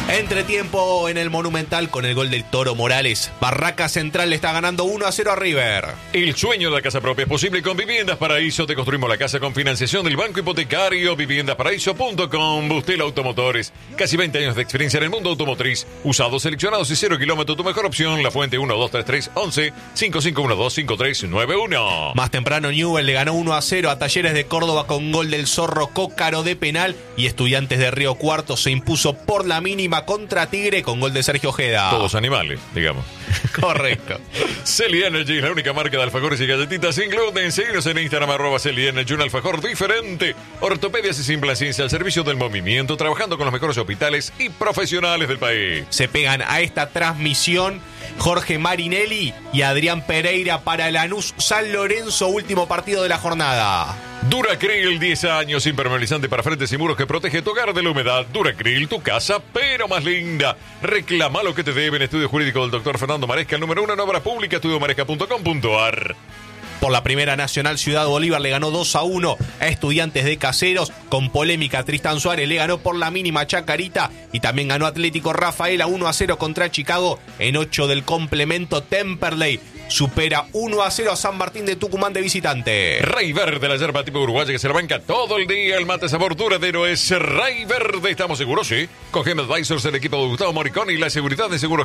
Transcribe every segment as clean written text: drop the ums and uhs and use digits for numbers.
Entretiempo en el Monumental con el gol del Toro Morales. Barraca Central le está ganando 1-0 a River. El sueño de la casa propia es posible con Viviendas Paraíso. Te construimos la casa con financiación del Banco Hipotecario. Viviendasparaíso.com. Bustel Automotores. Casi 20 años de experiencia en el mundo automotriz. Usados, seleccionados y 0 kilómetros. Tu mejor opción. La Fuente 1233 11 5512 5391. Más temprano Newell le ganó 1-0 a Talleres de Córdoba con gol del Zorro Cócaro de penal. Y Estudiantes de Río Cuarto se impuso por la mínima contra Tigre con gol de Sergio Ojeda. Todos animales, digamos. Correcto. Celi Energy es la única marca de alfajores y galletitas sin gluten. Síguenos en Instagram, @Celi Energy, un alfajor diferente. Ortopedias y simple ciencia al servicio del movimiento, trabajando con los mejores hospitales y profesionales del país. Se pegan a esta transmisión Jorge Marinelli y Adrián Pereira para Lanús San Lorenzo, último partido de la jornada. Duracril, 10 años, impermeabilizante para frentes y muros que protege tu hogar de la humedad. Duracril, tu casa, pero más linda. Reclama lo que te deben. Estudio jurídico del doctor Fernando Maresca, el número 1 en obras públicas, estudiomaresca.com.ar. Por la Primera Nacional, Ciudad Bolívar le ganó 2-1 a Estudiantes de Caseros. Con polémica, Tristán Suárez le ganó por la mínima Chacarita. Y también ganó Atlético Rafaela 1-0 contra Chicago. En 8 del complemento, Temperley supera 1-0 a San Martín de Tucumán de visitante. Rey Verde, la yerba tipo uruguaya que se la banca todo el día. El mate sabor duradero es Rey Verde. ¿Estamos seguros? Sí. Con Gem Advisors, el equipo de Gustavo Moricón y la seguridad de seguro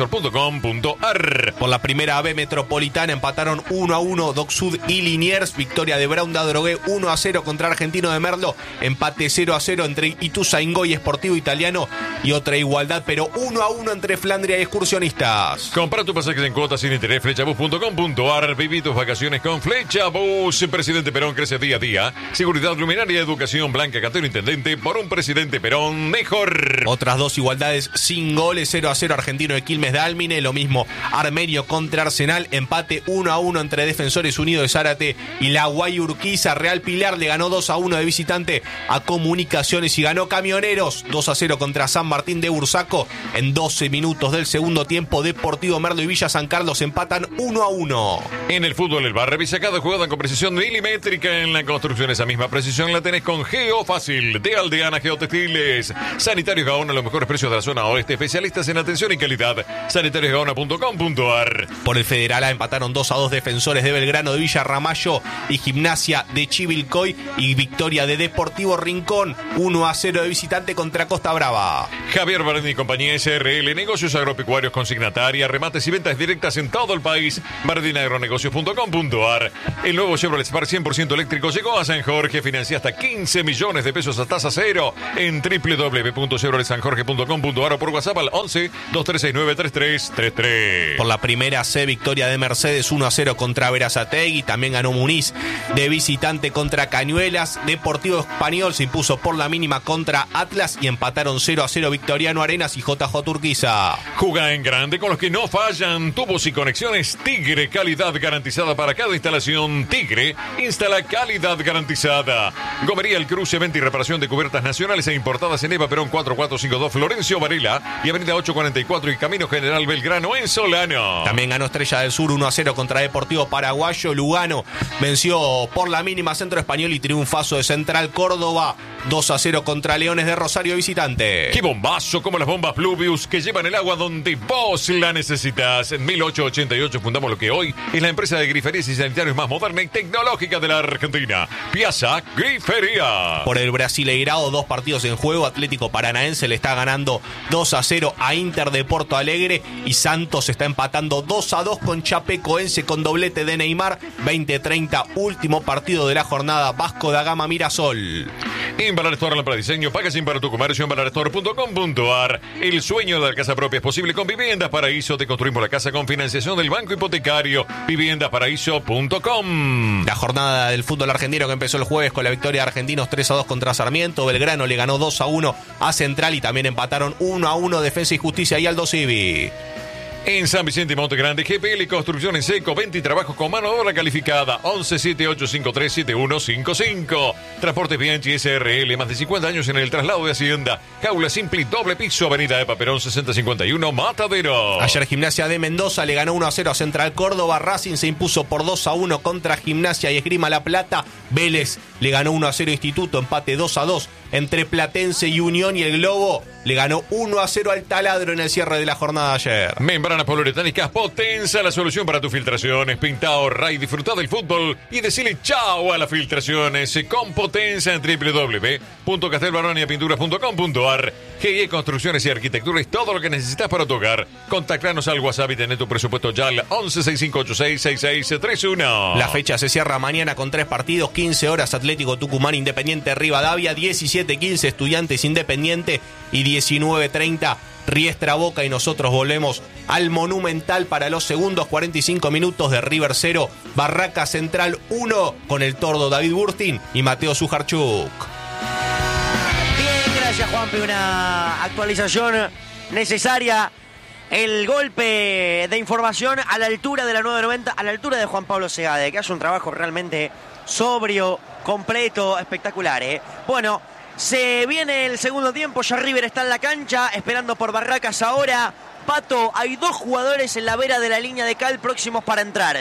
gemadvisor.com.ar. Por la Primera B Metropolitana empataron 1-1 Doc Sud y Liniers. Victoria de Brown de Adrogué 1-0 contra Argentino de Merlo. Empate 0-0 entre Ituzaingó y Sportivo Italiano. Y otra igualdad, pero 1-1 entre Flandria y Excursionistas. Compra tu pasajes en cuotas sin interés. Flechabus.com.ar. Viví tus vacaciones con Flechabus. Presidente Perón crece día a día. Seguridad, luminaria, educación. Blanca Cantero, intendente. Por un presidente Perón mejor. Otras dos igualdades sin goles. 0-0 Argentino de Quilmes de Álmine. Lo mismo Armenio contra Arsenal. Empate 1-1 entre Defensores Unidos de Zárate y la Guayurquiza. Real Pilar le ganó 2-1 de visitante a Comunicaciones y ganó Camioneros 2-0 contra San Martín de Bursaco. En 12 minutos del segundo tiempo, Deportivo Merlo y Villa San Carlos empatan 1-1. En el fútbol, el bar revisacado jugada con precisión milimétrica. En la construcción, esa misma precisión la tenés con Geofácil de Aldeana Geotextiles. Sanitarios Gaona, los mejores precios de la zona oeste. Especialistas en atención y calidad. sanitariosgaona.com.ar. Por el Federal A empataron 2-2 Defensores de Belgrano de Villa Ramallo y Gimnasia de Chivilcoy. Y victoria de Deportivo Rincón 1-0 de visitante contra Costa Brava. Javier Bardini y compañía SRL, negocios agropecuarios, consignataria, remates y ventas directas en todo el país. bardinaagronegocios.com.ar. El nuevo Chevrolet Spark 100% eléctrico llegó a San Jorge. Financia hasta 15 millones de pesos a tasa cero en www.chevroletsanjorge.com.ar o por WhatsApp al 11 2369 3333. Por la Primera C, victoria de Mercedes 1-0 contra Berazategui. También ganó Muniz de visitante contra Cañuelas. Deportivo Español se impuso por la mínima contra Atlas y empataron 0-0 Victoriano Arenas y JJ Urquiza. Juga en grande con los que no fallan. Tubos y conexiones Tigre, calidad garantizada para cada instalación. Tigre instala calidad garantizada. Gomería El Cruce, venta y reparación de cubiertas nacionales e importadas en Eva Perón 4452 Florencio Varela y Avenida 844 y Camino General Belgrano en Solano. También ganó Estrella del Sur 1-0 contra Deportivo Paraguayo. Lugano venció por la mínima Centro Español y triunfazo de Central Córdoba 2-0 contra Leones de Rosario visitante. ¡Qué bombazo! Como las bombas Pluvius que llevan el agua donde vos la necesitas. En 1888 fundamos lo que hoy es la empresa de griferías y sanitarios más moderna y tecnológica de la Argentina. Piazza Grifería. Por el Brasileirao, 2 partidos en juego. Atlético Paranaense le está ganando 2-0 a Inter de Porto Alegre y Santos está empatando 2-2 con Chapecoense con doblete de Neymar. 20-30, último partido de la jornada. Vasco da Gama Mirasol. Invalar Store para diseño, packaging para tu comercio, invalarstore.com.ar. El sueño de la casa propia es posible con Viviendas Paraíso. Te construimos la casa con financiación del Banco Hipotecario. Viviendasparaíso.com. La jornada del fútbol argentino que empezó el jueves con la victoria de Argentinos 3-2 contra Sarmiento. Belgrano le ganó 2-1 a Central y también empataron 1-1 Defensa y Justicia y Aldo Civi. En San Vicente y Monte Grande, GPL Construcción en Seco, 20 trabajos con mano de obra calificada. 1178537155. Transportes Bianchi SRL, más de 50 años en el traslado de Hacienda. Jaula Simpli, doble piso, Avenida de Paperón 6051, Matadero. Ayer Gimnasia de Mendoza le ganó 1-0 a Central Córdoba. Racing se impuso por 2-1 contra Gimnasia y Esgrima La Plata. Vélez le ganó 1-0 a Instituto, empate 2-2 entre Platense y Unión, y el Globo le ganó 1-0 al Taladro en el cierre de la jornada de ayer. Membranas poliuretánicas Potenza, la solución para tus filtraciones. Pinta, ahorra y disfruta del fútbol y decirle chao a las filtraciones con Potenza en www.castelbaroniapinturas.com.ar. GIE Construcciones y Arquitectura es todo lo que necesitas para tu hogar. Contactanos al WhatsApp y tener tu presupuesto ya al 1165866631. La fecha se cierra mañana con 3 partidos: 15 horas Atlético Tucumán Independiente Rivadavia, 17:15 Estudiantes Independiente y 19:30 Riestra Boca. Y nosotros volvemos al Monumental para los segundos 45 minutos de River 0, Barraca Central 1, con el tordo David Burtin y Mateo Sujarchuk. Bien, gracias Juanpi, una actualización necesaria. El golpe de información a la altura de la 990, a la altura de Juan Pablo Segade, que hace un trabajo realmente sobrio, completo, espectacular, ¿eh? Bueno, se viene el segundo tiempo, ya River está en la cancha, esperando por Barracas ahora. Pato, hay 2 jugadores en la vera de la línea de cal próximos para entrar.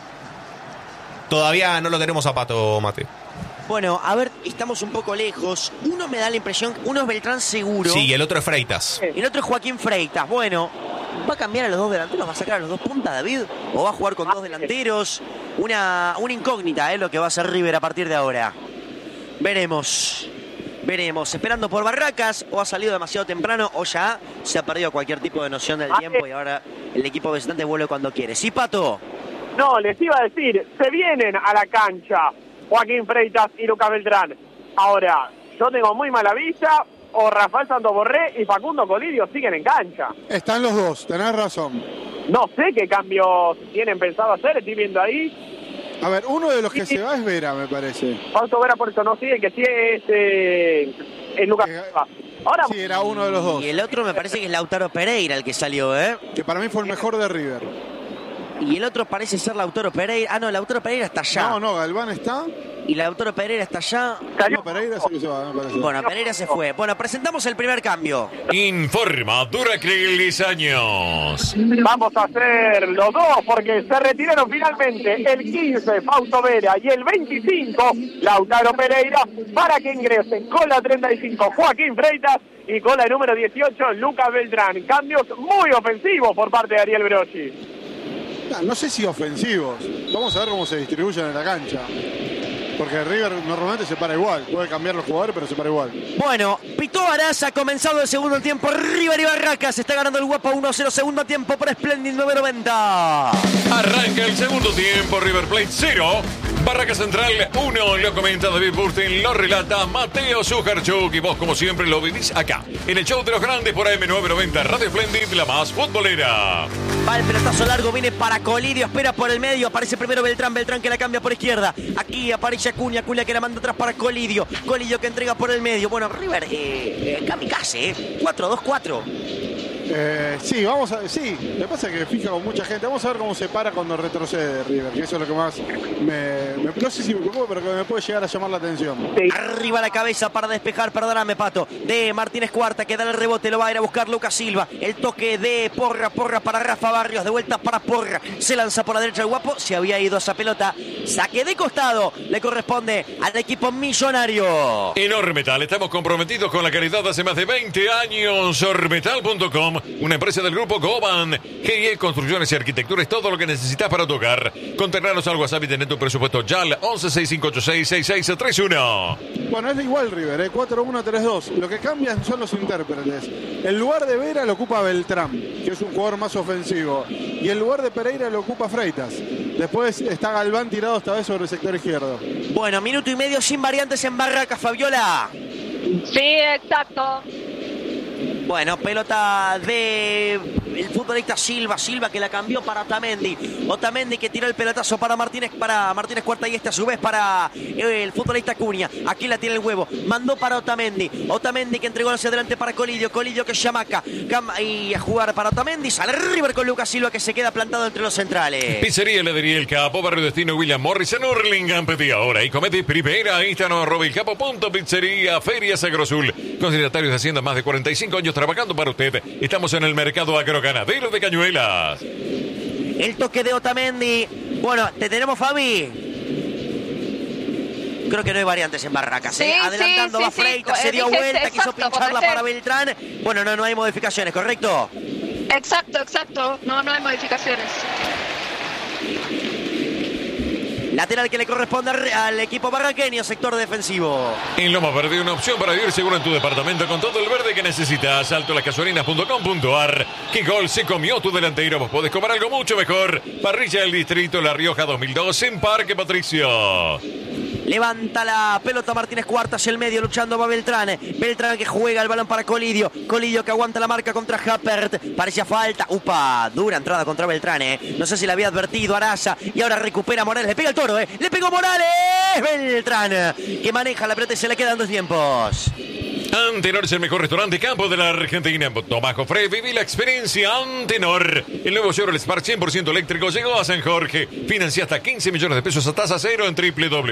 Todavía no lo tenemos a Pato, Mate. Bueno, a ver, estamos un poco lejos. Uno me da la impresión, uno es Beltrán seguro. Sí, y el otro es Freitas. El otro es Joaquín Freitas. Bueno, ¿va a cambiar a los 2 delanteros? ¿Va a sacar a los 2 puntas, David? ¿O va a jugar con 2 delanteros? Una incógnita, lo que va a hacer River a partir de ahora. Veremos. Esperando por Barracas, o ha salido demasiado temprano, o ya se ha perdido cualquier tipo de noción del tiempo y ahora el equipo visitante vuelve cuando quiere. ¿Sí, Pato? No, les iba a decir, se vienen a la cancha Joaquín Freitas y Lucas Beltrán. Ahora, yo tengo muy mala vista, o Rafael Santoborré y Facundo Colidio siguen en cancha. Están los dos, tenés razón. No sé qué cambios tienen pensado hacer, estoy viendo ahí. A ver, uno de los que se va es Vera, me parece. Fausto Vera por eso no sigue, que sí es Lucas. Ahora, sí, era uno de los dos. Y el otro me parece que es Lautaro Pereira el que salió, ¿eh? Que para mí fue el mejor de River. Y el otro parece ser Lautaro Pereira. Ah, no, Lautaro Pereira está allá. No, Galván está. Y Lautaro Pereira está allá. No, Pereira sí que se va, me parece. Bueno, Pereira se fue. Bueno, presentamos el primer cambio. Informa Duracril años. vamos a hacer los dos porque se retiraron finalmente el 15 Fausto Vera y el 25 Lautaro Pereira para que ingresen con la 35 Joaquín Freitas y con la número 18 Lucas Beltrán. Cambios muy ofensivos por parte de Ariel Brocchi. No sé si ofensivos. Vamos a ver cómo se distribuyen en la cancha. Porque River normalmente se para igual. Puede cambiar los jugadores, pero se para igual. Bueno, pitó Arás, ha comenzado el segundo tiempo. River y Barracas está ganando el Guapa 1-0. Segundo tiempo por Splendid 990. Arranca el segundo tiempo. River Plate 0. Barracas Central 1. Lo comenta David Burtin. Lo relata Mateo Sujarchuk. Y vos, como siempre, lo vivís acá. En el show de los grandes por AM990. Radio Splendid, la más futbolera. Va el pelotazo largo. Viene para Colidio. Espera por el medio. Aparece primero Beltrán. Beltrán que la cambia por izquierda. Aquí aparece Acuña que la manda atrás para Colidio. Colidio que entrega por el medio. Bueno, River, kamikaze, 4-2-4. Sí, sí, lo que pasa es que fija con mucha gente. Vamos a ver cómo se para cuando retrocede River, que eso es lo que más no sé si me preocupa, pero que me puede llegar a llamar la atención. Sí. Arriba la cabeza para despejar, perdóname, Pato, de Martínez Cuarta, que da el rebote, lo va a ir a buscar Lucas Silva. El toque de Porra para Rafa Barrios, de vuelta para Porra. Se lanza por la derecha el Guapo, se había ido esa pelota. Saque de costado, le corresponde al equipo millonario. En Ormetal estamos comprometidos con la calidad hace más de 20 años. Ormetal.com, una empresa del grupo Goban. GIE Construcciones y Arquitectura es todo lo que necesitas para tu hogar. Contactanos al WhatsApp y tener tu presupuesto ya al 1165866631. Bueno, es igual River, 4-1-3-2. Lo que cambian son los intérpretes. El lugar de Vera lo ocupa Beltrán, que es un jugador más ofensivo. Y el lugar de Pereira lo ocupa Freitas. Después está Galván tirado esta vez sobre el sector izquierdo. Bueno, minuto y medio sin variantes en Barracas, Fabiola. Sí, exacto. Bueno, pelota de el futbolista Silva que la cambió para Otamendi que tiró el pelotazo para Martínez Cuarta y a su vez para el futbolista Cunha. Aquí la tiene el huevo, mandó para Otamendi que entregó hacia adelante para Colidio que chamaca y a jugar para Otamendi. Sale River con Lucas Silva que se queda plantado entre los centrales. Pizzería Heladería El Capo, Barrio Destino William Morris en Hurlingham. Pedí ahora y comete primera Instagram @elcapo.pizzería Ferias Agrosul. Consignatarios de Hacienda, más de 45 años trabajando para usted. Estamos en el mercado agroganadero de Cañuelas. El toque de Otamendi. Bueno, te tenemos, Fabi. Creo que no hay variantes en Barracas. Sí, adelantando sí, va sí, Freitas, se dio vuelta, quiso exacto, pincharla para Beltrán. Bueno, no hay modificaciones, ¿correcto? Exacto. No hay modificaciones. Lateral que le corresponde al equipo barraqueño, sector defensivo. En Loma Verde, una opción para vivir seguro en tu departamento con todo el verde que necesitas. Altolasgasolinas.com.ar. ¿Qué gol se comió tu delantero? Vos podés comer algo mucho mejor. Parrilla del Distrito La Rioja 2002 en Parque Patricio. Levanta la pelota Martínez Cuarta hacia el medio, luchando va Beltrán que juega el balón para Colidio que aguanta la marca contra Happert, parecía falta, dura entrada contra Beltrán, no sé si le había advertido Araza, y ahora recupera Morales, le pega el toro, le pegó Morales, Beltrán, que maneja la pelota y se le quedan 2 tiempos. Antenor es el mejor restaurante campo de la Argentina. Tomás Jofre, viví la experiencia Antenor. El nuevo Chevrolet Spark 100% eléctrico llegó a San Jorge. Financia hasta 15 millones de pesos a tasa cero en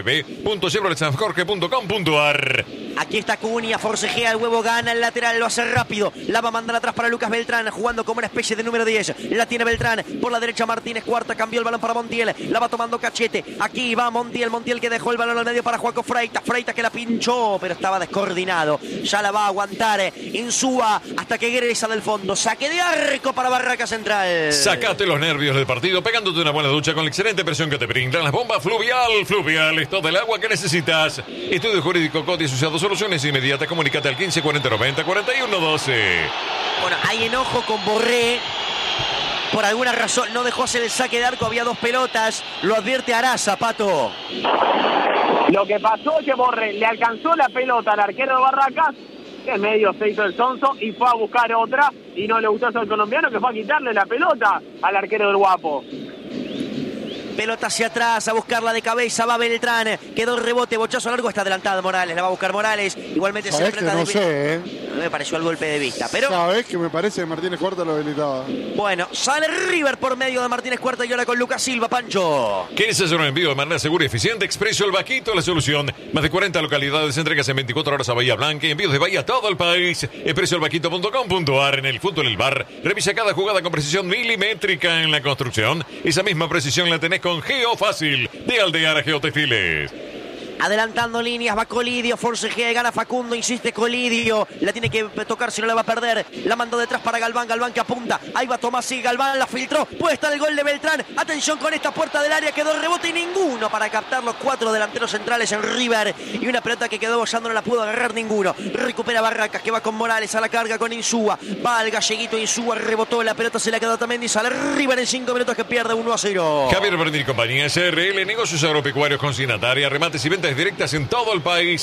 www.chevroletsanjorge.com.ar. Aquí está Cunha, forcejea el huevo, gana el lateral, lo hace rápido. La va a mandar atrás para Lucas Beltrán, jugando como una especie de número 10. La tiene Beltrán, por la derecha Martínez Cuarta, cambió el balón para Montiel. La va tomando Cachete. Aquí va Montiel que dejó el balón al medio para Joaco Freitas que la pinchó, pero estaba descoordinado. Ya la va a aguantar Insúa hasta que egresa del fondo. Saque de arco para Barraca Central. Sacate los nervios del partido pegándote una buena ducha con la excelente presión que te brindan las bombas Fluvial. Fluvial es todo el agua que necesitas. Estudio Jurídico Coti Asociado, soluciones inmediatas. Comunícate al 15 40 90 41 12. Bueno, hay enojo con Borré. Por alguna razón no dejó hacer el saque de arco, había 2 pelotas. Lo advierte Araza, Pato. Lo que pasó es que Borré le alcanzó la pelota al arquero de Barracas, que en medio se hizo el sonso y fue a buscar otra, y no le gustó eso al colombiano, que fue a quitarle la pelota al arquero del Guapo. Pelota hacia atrás, a buscarla de cabeza, va Beltrán, quedó el rebote, bochazo largo, está adelantado Morales, la va a buscar Morales, igualmente se enfrenta no de... sé, me pareció el golpe de vista, pero... Sabés que me parece que Martínez Cuarta lo habilitaba. Bueno, sale River por medio de Martínez Cuarta y ahora con Lucas Silva, Pancho. ¿Quieres hacer un envío de manera segura y eficiente? Expreso El Vaquito, la solución. Más de 40 localidades, entregas en 24 horas a Bahía Blanca y envíos de Bahía a todo el país. Expresoelvaquito.com.ar. En el fútbol El Bar, revisa cada jugada con precisión milimétrica. En la construcción, esa misma precisión la tenés con Geofácil de Aldeara Geotextiles. Adelantando líneas, va Colidio, forcejea y gana Facundo, insiste Colidio, la tiene que tocar si no la va a perder, la mandó detrás para Galván que apunta, ahí va Tomás y Galván la filtró, puede estar el gol de Beltrán, atención con esta puerta del área, quedó el rebote y ninguno para captar los 4 delanteros centrales en River, y una pelota que quedó bollando, no la pudo agarrar ninguno, recupera Barracas que va con Morales a la carga con Insúa, va el galleguito Insúa, rebotó, la pelota se la quedó también y sale River en 5 minutos que pierde 1-0. Javier Bernil Compañía SRL, negocios agropecuarios consignataria, remates y ventas directas en todo el país.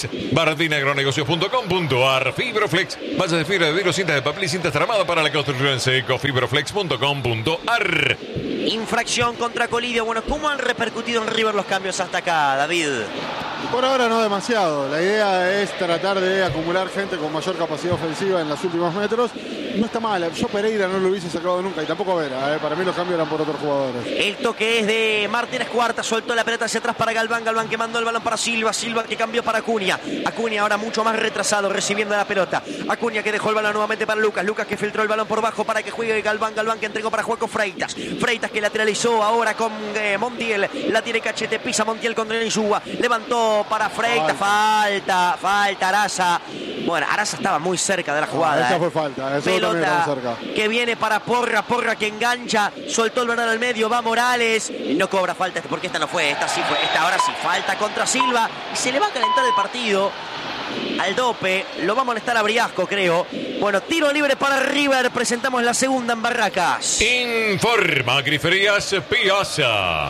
Bardinagronegocios.com.ar. Fibroflex, vallas de fibra de vidrio, cintas de papel y cintas tramadas para la construcción en seco. Fibroflex.com.ar. Infracción contra Colidio. Bueno, ¿cómo han repercutido en River los cambios hasta acá, David? Por ahora no demasiado. La idea es tratar de acumular gente con mayor capacidad ofensiva en los últimos metros. No está mal. Yo Pereira no lo hubiese sacado nunca y tampoco Vera. Para mí los cambios eran por otros jugadores. El toque es de Martínez Cuarta. Soltó la pelota hacia atrás para Galván que mandó el balón para Silva que cambió para Cunha. Cunha ahora mucho más retrasado recibiendo la pelota. Cunha que dejó el balón nuevamente para Lucas que filtró el balón por bajo para que juegue Galván que entregó para Joaco Freitas que lateralizó ahora con Montiel. La tiene Cachete, pisa Montiel contra Insúa. Levantó para Freitas. Falta Araza. Bueno, Araza estaba muy cerca de la jugada. Esta fue falta. Pelota que viene para Porra que engancha. Soltó el balón al medio. Va Morales. No cobra falta porque esta no fue. Esta sí fue. Esta ahora sí. Falta contra Silva. Y se le va a calentar el partido al dope. Lo va a molestar a Briasco, creo. Bueno, tiro libre para River. Presentamos la segunda en Barracas. Informa Griferías Piazza.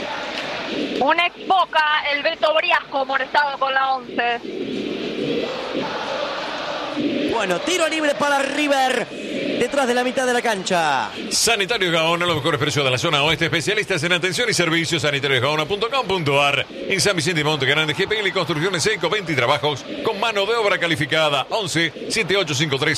Un ex Boca, el Beto Briasco, molestado con la 11. Bueno, tiro libre para River, detrás de la mitad de la cancha. Sanitario Gaona, los mejores precios de la zona oeste, especialistas en atención y servicios, sanitariosgaona.com.ar. En San Vicente y Monte Grande, GPL y Construcciones Eco, 20 trabajos con mano de obra calificada. 11 7853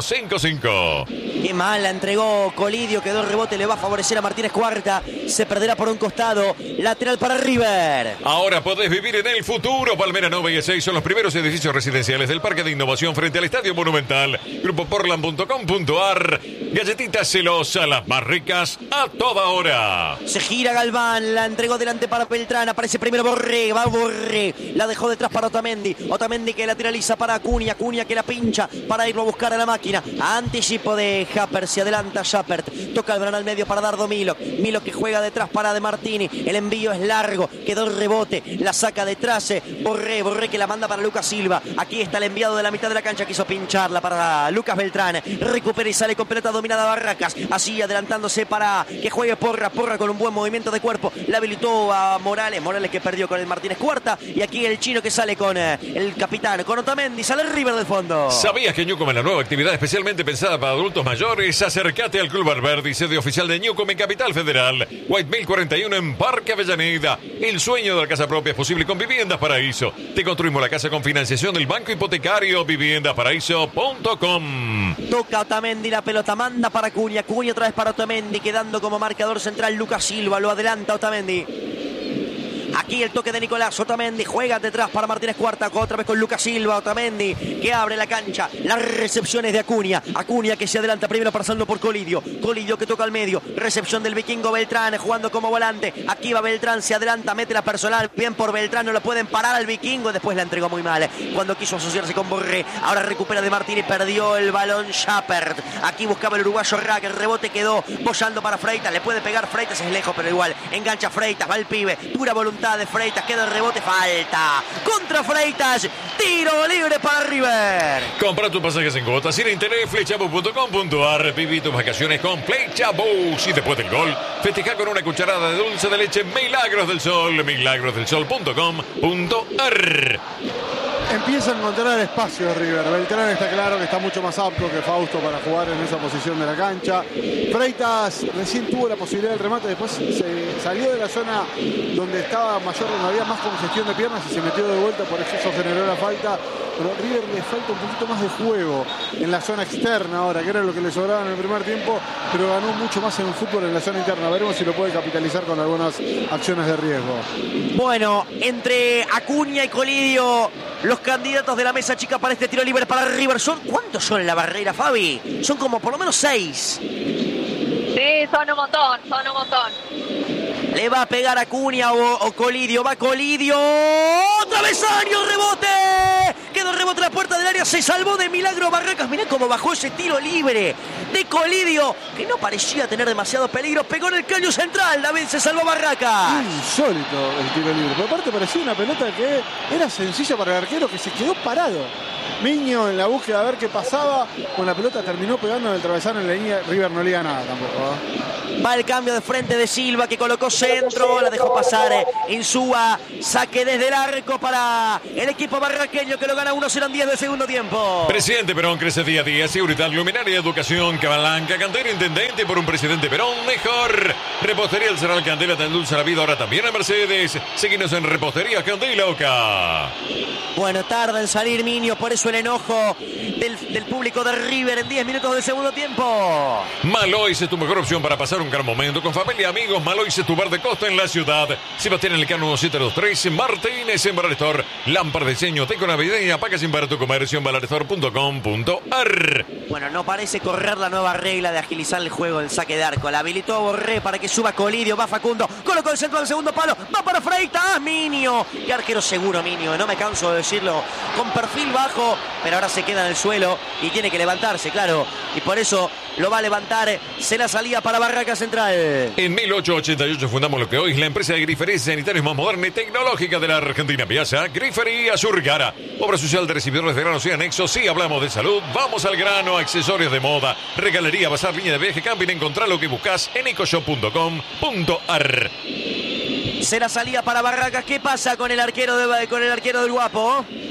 7155. Qué mal la entregó Colidio, quedó el rebote, le va a favorecer a Martínez Cuarta. Se perderá por un costado, lateral para River. Ahora podés vivir en el futuro. Palmera Nova y E6 son los primeros edificios residenciales del Parque de Innovación frente al Estadio Monumental. Grupoportland.com.ar. Galletitas Celosa, las más ricas a toda hora. Se gira Galván, la entregó delante para Beltrán, aparece primero Borré, va Borré, la dejó detrás para Otamendi, Otamendi que lateraliza para Acuña, Acuña que la pincha para irlo a buscar a la máquina, anticipo de Japper, se adelanta Japper, toca el balón al medio para Dardo Milok, Milok que juega detrás para De Martini, el envío es largo, quedó el rebote, la saca detrás, Borré, Borré que la manda para Lucas Silva, aquí está el enviado de la mitad de la cancha, quiso pincharla para Lucas Beltrán, recupera y sale con pelota dominada Barracas, así adelantándose para que juegue Porra, Porra con un buen movimiento de cuerpo, la habilitó a Morales, Morales que perdió con el Martínez Cuarta, y aquí el chino que sale con el capitán, con Otamendi, sale River del fondo. ¿Sabías que Newcomb es la nueva actividad especialmente pensada para adultos mayores? Acércate al Club Alberdi, sede oficial de Newcomb en Capital Federal, White 1041 en Parque Avellaneda. El sueño de la casa propia es posible con Viviendas Paraíso. Te construimos la casa con financiación del Banco Hipotecario. Viviendaparaíso.com. Toca Otamendi la pelota, manda para Acuña, Acuña otra vez para Otamendi, quedando como marcador central Lucas Silva, lo adelanta Otamendi. Aquí el toque de Nicolás Otamendi, juega detrás para Martínez Cuarta, otra vez con Lucas Silva, Otamendi que abre la cancha, las recepciones de Acuña, Acuña que se adelanta primero pasando por Colidio, Colidio que toca al medio, recepción del vikingo Beltrán jugando como volante, aquí va Beltrán, se adelanta, mete la personal, bien por Beltrán, no lo pueden parar al vikingo, después la entregó muy mal, cuando quiso asociarse con Borré, ahora recupera de Martínez, perdió el balón Schappert, aquí buscaba el uruguayo Rack, el rebote quedó bollando para Freitas, le puede pegar Freitas, es lejos pero igual, engancha Freitas, va el pibe, pura voluntad de Freitas, queda el rebote, falta contra Freitas, tiro libre para River. Compra tus pasajes en cuotas sin interés, flechabus.com.ar. Viví tus vacaciones con Flechabus y después del gol festeja con una cucharada de dulce de leche Milagros del Sol, milagrosdelsol.com.ar. Empieza a encontrar espacio River. Beltrán está claro que está mucho más apto que Fausto para jugar en esa posición de la cancha. Freitas recién tuvo la posibilidad del remate, después se salió de la zona donde estaba mayor, donde había más congestión de piernas y se metió de vuelta, por eso generó la falta. Pero a River le falta un poquito más de juego en la zona externa ahora, que era lo que le sobraba en el primer tiempo, pero ganó mucho más en el fútbol en la zona interna. Veremos si lo puede capitalizar con algunas acciones de riesgo. Bueno, entre Acuña y Colidio, los candidatos de la mesa chica para este tiro libre para River. ¿Cuántos son en la barrera, Fabi? Son como por lo menos 6. Sí, son un montón, son un montón. Le va a pegar Acuña o Colidio. Va Colidio. ¡Travesaño! ¡Rebote! Quedó el rebote en la puerta del área. Se salvó de milagro Barracas. Mirá cómo bajó ese tiro libre de Colidio, que no parecía tener demasiado peligro. Pegó en el caño central. David se salvó Barracas. Insólito el tiro libre. Por aparte parecía una pelota que era sencilla para el arquero, que se quedó parado. Miño en la búsqueda de ver qué pasaba. Con la pelota terminó pegando en el travesaño en la línea. River no liga nada tampoco. Va el cambio de frente de Silva, que colocó centro, la dejó pasar Insúa, saque desde el arco para el equipo barraqueño que lo gana 1-0 en 10 del segundo tiempo. Presidente Perón crece día a día, seguridad, luminaria, educación, Cabalanca, Cantera, intendente por un presidente Perón mejor. Repostería El Ceral Candela te endulza la vida ahora también en Mercedes. Seguinos en Repostería Candela Oca. Bueno, tarda en salir Miño, por eso el enojo del público de River en 10 minutos del segundo tiempo. Malois es tu mejor opción para pasar un gran momento con familia y amigos. Malois es tu bar de costa en la ciudad. Sebastián Elcano 1723, Martínez en Balarestor. Lámpara de diseño, teco navideña, paga sin para tu comercio en balarestor.com.ar. Bueno, no parece correr la nueva regla de agilizar el juego del saque de arco. La habilitó a Borré para que suba Colidio, va Facundo, colocó el centro del segundo palo, va para Freitas, Miño. Qué arquero seguro Miño, no me canso de decirlo, con perfil bajo, pero ahora se queda en el suelo y tiene que levantarse, claro, y por eso lo va a levantar. Se la salía para Barracas Central. En 1888 fundamos lo que hoy es la empresa de grifería sanitarios más moderna y tecnológica de la Argentina. Piazza Grifería Surgara. Obra social de recibidores de granos y anexos. Si hablamos de salud, vamos al grano. Accesorios de moda, regalería, bazar, línea de viaje, camping. Encontrá lo que buscas en ecoshop.com.ar. Se la salía para Barracas. ¿Qué pasa con el arquero del Guapo?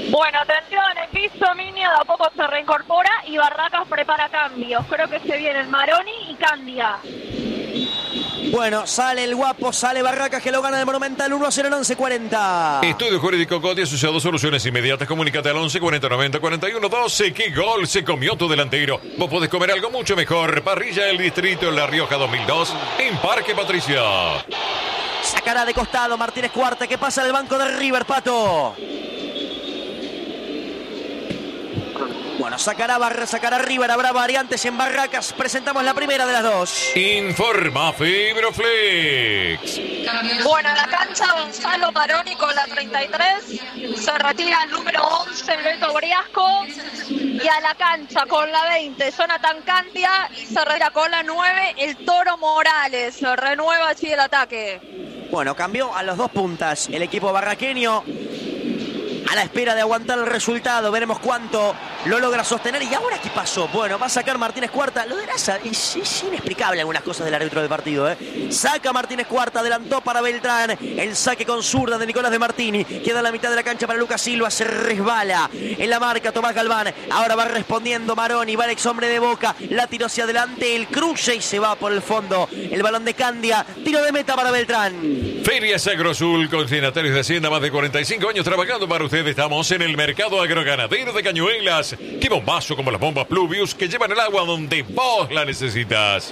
Bueno, atención, el piso Minio de a poco se reincorpora y Barracas prepara cambios. Creo que se vienen Maroni y Candia. Bueno, sale el guapo, sale Barracas que lo gana de Monumental 1-0 en 11:40. Estudio Jurídico Coti asociado, soluciones inmediatas. Comunícate al 11 40 90 41 12. ¡Qué gol se comió tu delantero! Vos podés comer algo mucho mejor. Parrilla El Distrito en La Rioja 2002 en Parque Patricia. Sacará de costado Martínez Cuarta que pasa del banco de River, Pato. Bueno, sacará River, habrá variantes en Barracas. Presentamos la primera de las dos. Informa Fibroflex. Bueno, en la cancha Gonzalo Maroni con la 33. Se retira el número 11, Beto Briasco. Y a la cancha con la 20, Jonathan Candia. Y se retira con la 9, el Toro Morales. Se renueva así el ataque. Bueno, cambió a los dos puntas el equipo barraqueño. A la espera de aguantar el resultado, veremos cuánto lo logra sostener. ¿Y ahora qué pasó? Bueno, va a sacar Martínez Cuarta. Lo de Laza es inexplicable algunas cosas del árbitro del partido, ¿eh? Saca Martínez Cuarta, adelantó para Beltrán. El saque con zurda de Nicolás de Martini. Queda en la mitad de la cancha para Lucas Silva. Se resbala en la marca Tomás Galván. Ahora va respondiendo Maroni. Va el ex hombre de Boca. La tiró hacia adelante. El cruce y se va por el fondo. El balón de Candia. Tiro de meta para Beltrán. Ferias Agrosul, consignatarios de Hacienda, más de 45 años trabajando para usted. Estamos en el mercado agroganadero de Cañuelas. Qué bombazo como las bombas Pluvius que llevan el agua donde vos la necesitas.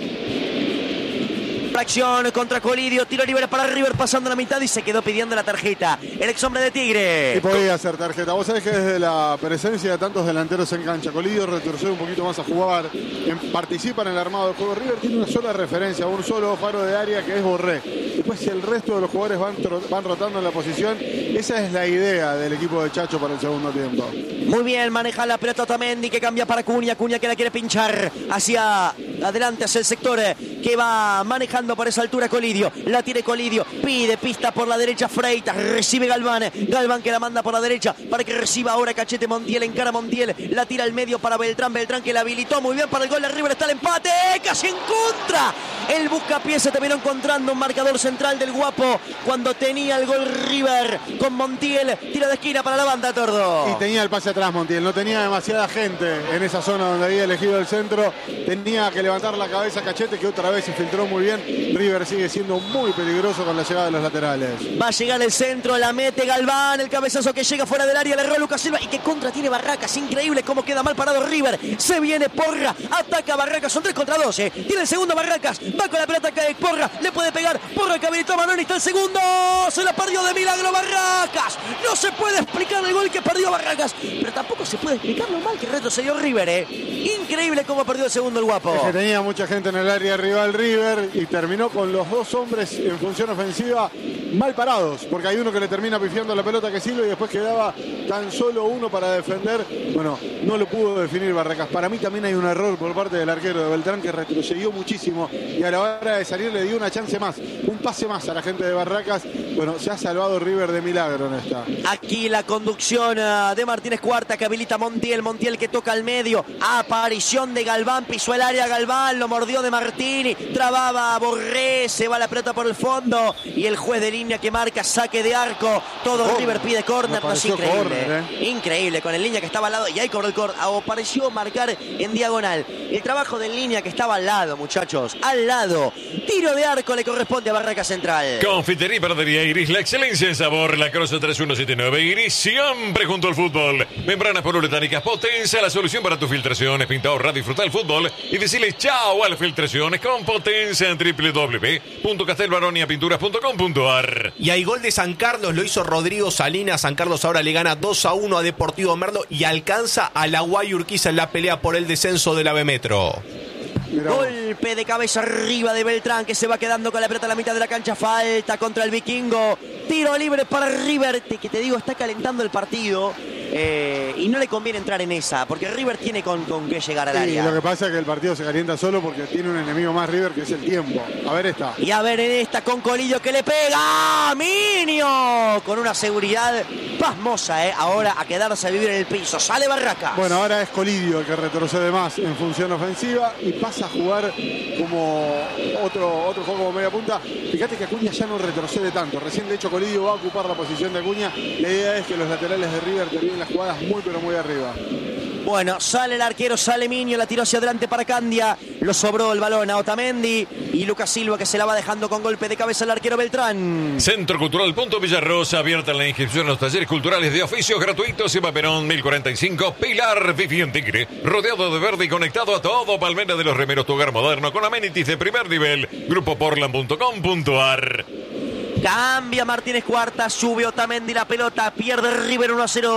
Acción contra Colidio, tiro libre para River pasando la mitad y se quedó pidiendo la tarjeta. El ex hombre de Tigre. Y podía hacer tarjeta. Vos sabés que desde la presencia de tantos delanteros en cancha, Colidio retrocede un poquito más a jugar, participa en el armado del juego. River tiene una sola referencia, un solo faro de área que es Borré. Después si el resto de los jugadores van rotando en la posición, esa es la idea del equipo de Chacho para el segundo tiempo. Muy bien, maneja la pelota Otamendi que cambia para Cunha que la quiere pinchar hacia adelante, hacia el sector que va manejando por esa altura Colidio. La tiene Colidio, pide pista por la derecha Freitas, recibe Galván que la manda por la derecha para que reciba ahora Cachete Montiel, encara Montiel, la tira al medio para Beltrán que la habilitó muy bien para el gol de River, está el empate, casi en contra. El buscapié se terminó encontrando un marcador central del guapo cuando tenía el gol River con Montiel, tira de esquina para la banda, Tordo. Y tenía el pase atrás Montiel, no tenía demasiada gente en esa zona donde había elegido el centro, tenía que levantar la cabeza Cachete que otra vez se filtró muy bien. River sigue siendo muy peligroso con la llegada de los laterales. Va a llegar el centro, la mete Galván, el cabezazo que llega fuera del área, le erró Lucas Silva y que contra tiene Barracas, increíble cómo queda mal parado River, se viene Porra, ataca Barracas, son 3 contra 2, tiene el segundo Barracas, va con la pelota cae Porra, le puede pegar, Porra que habilitó a Manoni, está el segundo, se la perdió de milagro Barracas, no se puede explicar el gol que perdió Barracas, pero tampoco se puede explicar lo mal que retrocedió River, increíble cómo perdió el segundo el guapo. Es que tenía mucha gente en el área rival River y terminó con los dos hombres en función ofensiva mal parados, porque hay uno que le termina pifiando la pelota que Silva y después quedaba tan solo uno para defender. Bueno, no lo pudo definir Barracas. Para mí también hay un error por parte del arquero de Beltrán que retrocedió muchísimo y a la hora de salir le dio una chance más, un pase más a la gente de Barracas. Bueno, se ha salvado River de milagro en esta. Aquí la conducción de Martínez Cuarta que habilita Montiel que toca al medio, aparición de Galván, pisó el área Galván, lo mordió de Martini, trababa a Borré, se va la pelota por el fondo y el juez de línea que marca saque de arco, todo River pide córner, no es increíble, increíble con el línea que estaba al lado y ahí cobró el córner, pareció marcar en diagonal, el trabajo del línea que estaba al lado muchachos, al lado, tiro de arco le corresponde a Barraca Central. Confitería y panadería Iris, la excelencia en sabor, la Croce 3179 Iris, siempre junto al fútbol, membranas poliuretánicas, Potenza, la solución para tus filtraciones, pinta, ahorra, disfruta el fútbol y decirle chao a las filtraciones con Potenza en www.castelbaroniapinturas.com.ar. Y hay gol de San Carlos, lo hizo Rodrigo Salinas. San Carlos ahora le gana 2-1 a Deportivo Merlo y alcanza a la Guayurquiza en la pelea por el descenso de la B Metro. Golpe de cabeza arriba de Beltrán que se va quedando con la pelota a la mitad de la cancha, falta contra el Vikingo, tiro libre para River, que te digo está calentando el partido y no le conviene entrar en esa porque River tiene con qué llegar al área. Lo que pasa es que el partido se calienta solo porque tiene un enemigo más River que es el tiempo. A ver esta. Y a ver en esta con Colidio que le pega Minio con una seguridad pasmosa, ahora a quedarse a vivir en el piso, sale Barracas. Bueno, ahora es Colidio el que retrocede más en función ofensiva y pasa a jugar como otro juego como media punta. Fíjate que Acuña ya no retrocede tanto, recién de hecho Colidio va a ocupar la posición de Acuña, la idea es que los laterales de River terminen las jugadas muy pero muy arriba. Bueno, sale el arquero, sale Miño, la tiró hacia adelante para Candia. Lo sobró el balón a Otamendi. Y Lucas Silva que se la va dejando con golpe de cabeza el arquero Beltrán. Centro Cultural Punto Villarrosa, abierta la inscripción a los talleres culturales de oficios gratuitos. Eva Perón, 1045, Pilar, Viví en Tigre. Rodeado de verde y conectado a todo. Palmera de los Remeros, tu hogar moderno con amenities de primer nivel. Grupoportland.com.ar. Cambia Martínez Cuarta, sube Otamendi la pelota, pierde River 1-0,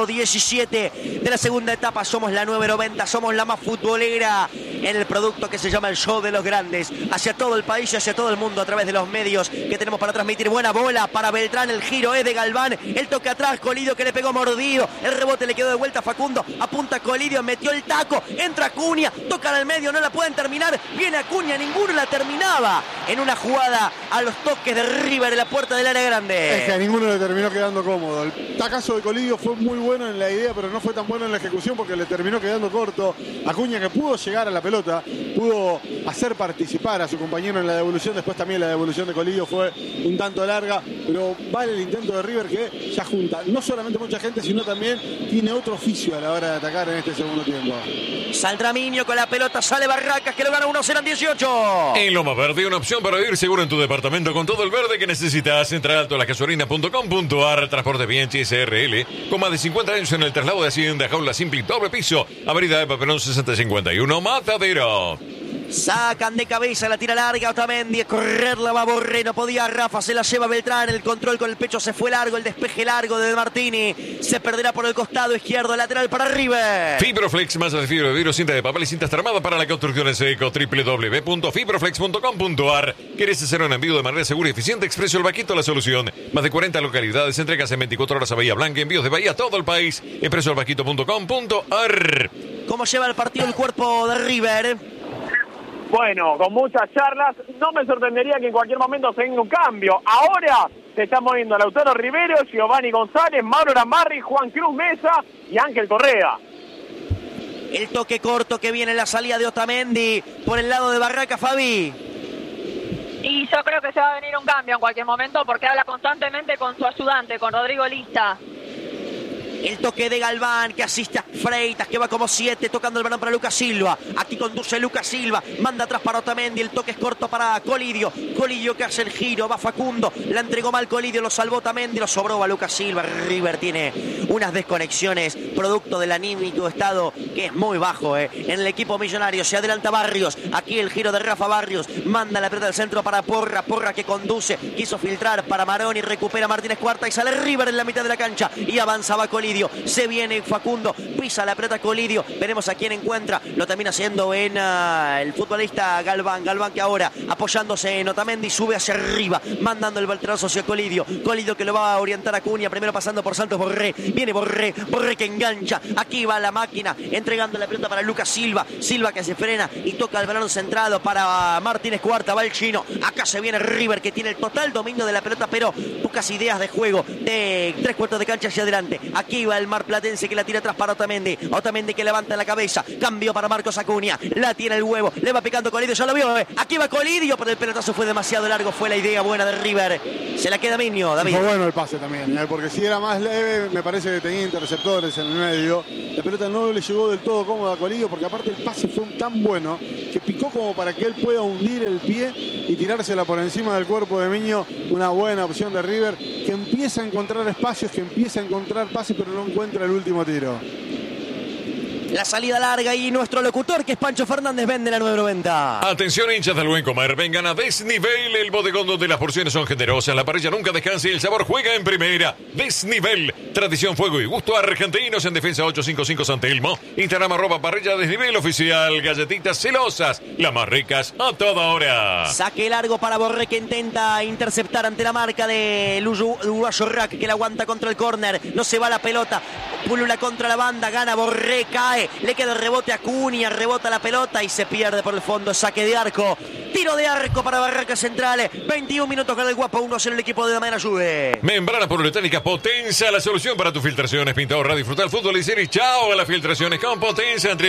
17 de la segunda etapa. Somos la 990, somos la más futbolera en el producto que se llama el Show de los Grandes. Hacia todo el país y hacia todo el mundo a través de los medios que tenemos para transmitir. Buena bola para Beltrán, el giro es de Galván, el toque atrás, Colidio que le pegó mordido, el rebote le quedó de vuelta a Facundo, apunta Colidio, metió el taco, entra Acuña, tocan al medio, no la pueden terminar, viene Acuña, ninguno la terminaba en una jugada a los toques de River en la puerta del área grande. Es que a ninguno le terminó quedando cómodo. El tacazo de Colidio fue muy bueno en la idea, pero no fue tan bueno en la ejecución porque le terminó quedando corto. Acuña, que pudo llegar a la pelota, pudo hacer participar a su compañero en la devolución. Después también la devolución de Colidio fue un tanto larga, pero vale el intento de River, que ya junta no solamente mucha gente, sino también tiene otro oficio a la hora de atacar en este segundo tiempo. Saldrá Miño con la pelota, sale Barracas que lo gana 1-0 en 18. En Loma Verde, una opción para ir seguro en tu departamento con todo el verde que necesitas. Entra a altolasgasolina.com.ar. Transporte Bianchi SRL, con más de 50 años en el traslado de Hacienda, jaula simple y doble piso. Avenida Eva Perón 6051, Matadero. Sacan de cabeza, la tira larga Otamendi, correrla va Borré, no podía Rafa, se la lleva Beltrán, el control con el pecho se fue largo, el despeje largo de Martini, se perderá por el costado izquierdo, lateral para River. Fibroflex, masa de fibra de vidrio, cinta de papel y cinta armada para la construcción en seco. www.fibroflex.com.ar. ¿Quieres hacer un envío de manera segura y eficiente? Expreso El Vaquito, la solución. Más de 40 localidades, entregas en 24 horas a Bahía Blanca, envíos de Bahía a todo el país. expresoelvaquito.com.ar. ¿Cómo lleva el partido el cuerpo de River? Bueno, con muchas charlas, no me sorprendería que en cualquier momento se venga un cambio. Ahora se están moviendo Lautaro Rivero, Giovanni González, Mauro Ramarri, Juan Cruz Mesa y Ángel Correa. El toque corto que viene en la salida de Otamendi por el lado de Barraca, Fabi. Y yo creo que se va a venir un cambio en cualquier momento porque habla constantemente con su ayudante, con Rodrigo Lista. El toque de Galván que asiste a Freitas, que va como 7, tocando el balón para Lucas Silva. Aquí conduce Lucas Silva, manda atrás para Otamendi, el toque es corto para Colidio. Colidio que hace el giro, va Facundo, la entregó mal Colidio, lo salvó Otamendi, lo sobró a Lucas Silva. River tiene unas desconexiones, producto del anímico estado que es muy bajo en el equipo millonario. Se adelanta Barrios, aquí el giro de Rafa Barrios, manda la pelota del centro para Porra, Porra que conduce, quiso filtrar para Maroni, recupera Martínez Cuarta y sale River en la mitad de la cancha y avanzaba Colidio. Se viene Facundo, pisa la pelota Colidio, veremos a quién encuentra, lo termina haciendo en el futbolista Galván que ahora apoyándose en Otamendi sube hacia arriba, mandando el balterazo hacia Colidio que lo va a orientar a Acuña, primero pasando por Santos Borré, viene Borré que engancha, aquí va la máquina, entregando la pelota para Lucas Silva que se frena y toca el balón centrado para Martínez Cuarta, va el chino, acá se viene River que tiene el total dominio de la pelota, pero pocas ideas de juego, de 3/4 de cancha hacia adelante, aquí va el marplatense que la tira atrás para Otamendi que levanta la cabeza, cambio para Marcos Acuña, la tiene el huevo, le va picando Colidio, ya lo vio, aquí va Colidio, pero el pelotazo fue demasiado largo, fue la idea buena de River, se la queda Miño, David. Fue bueno el pase también, porque si era más leve, me parece que tenía interceptores en el medio, la pelota no le llegó del todo cómoda a Colidio, porque aparte el pase fue tan bueno, que picó como para que él pueda hundir el pie y tirársela por encima del cuerpo de Miño, una buena opción de River, que empieza a encontrar espacios, que empieza a encontrar pases, pero no encuentra el último tiro. La salida larga y nuestro locutor, que es Pancho Fernández, vende la 990. Atención, hinchas del buen comer, vengan a Desnivel, el bodegón donde las porciones son generosas, la parrilla nunca descansa y el sabor juega en primera. Desnivel, tradición, fuego y gusto argentinos, en Defensa 855 San Telmo. Instagram @parrilla Desnivel oficial, galletitas celosas, las más ricas a toda hora. Saque largo para Borré que intenta interceptar ante la marca del uruguayo Rack, que la aguanta contra el córner, no se va la pelota, pulula contra la banda, gana Borré, cae, le queda el rebote a Acuña, rebota la pelota y se pierde por el fondo, saque de arco Tiro de arco para Barracas Central. 21 minutos con el Guapo 1-0 el equipo de Damiana Juve. Membrana poliuretánica Potenza, la solución para tus filtraciones. Pinta, ahorra, disfrutar el fútbol y series. Chao a las filtraciones con Potenza en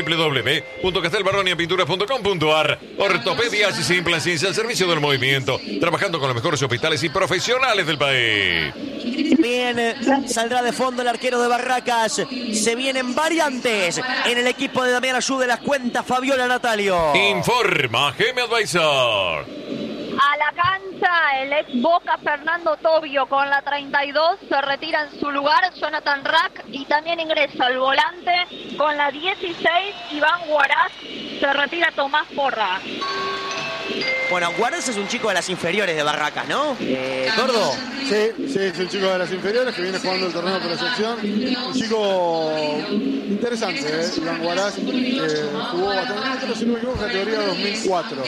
www.castelbarroniapinturas.com.ar. Ortopedia y Simple Ciencia al servicio del movimiento, trabajando con los mejores hospitales y profesionales del país. Bien, saldrá de fondo el arquero de Barracas. Se vienen variantes en el equipo de Damián Ayude. Las cuentas Fabiola Natalio. Informa GM Advisor. A la cancha, el ex Boca Fernando Tobio con la 32 se retira en su lugar Jonathan Rack y también ingresa el volante con la 16 Iván Huaraz, se retira Tomás Porra. Bueno, Guaraz es un chico de las inferiores de Barracas, ¿no? ¿Gordo? Sí, es un chico de las inferiores que viene jugando el torneo por excepción. Un chico interesante, Iván Huaraz, que jugó bastante, si no me equivoco, categoría 2004.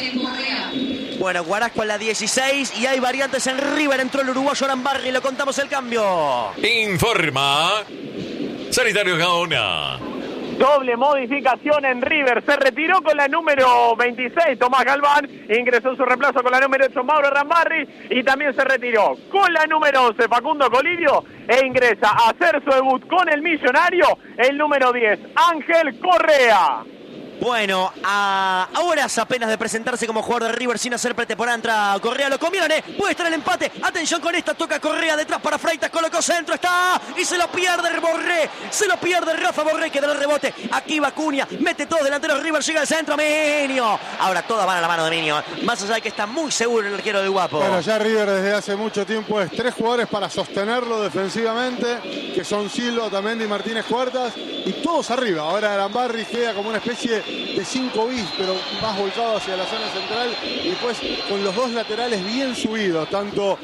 Bueno, Guaraz con la 16 y hay variantes en River. Entró el uruguayo Arambarri, lo contamos el cambio. Informa Sanitario Gaona. Doble modificación en River. Se retiró con la número 26 Tomás Galván. Ingresó en su reemplazo con la número 8 Mauro Rambarri. Y también se retiró con la número 11 Facundo Colidio. E ingresa a hacer su debut con el Millonario el número 10 Ángel Correa. Bueno, a horas apenas de presentarse como jugador de River sin hacer pretemporada, entra Correa, lo comieron, puede estar el empate, atención con esta, toca Correa detrás para Freitas, colocó centro, está, y se lo pierde Borré, se lo pierde Rafa Borré, que da el rebote, aquí va Acuña, mete todo delantero River, llega al centro, Minio, ahora todas van a la mano de Minio, más allá de que está muy seguro el arquero del Guapo. Bueno, ya River desde hace mucho tiempo es 3 jugadores para sostenerlo defensivamente, que son Silva, Otamendi y Martínez Cuartas, y todos arriba, ahora Arambarri queda como una especie de 5 bis, pero más volcado hacia la zona central y después con los dos laterales bien subidos, tanto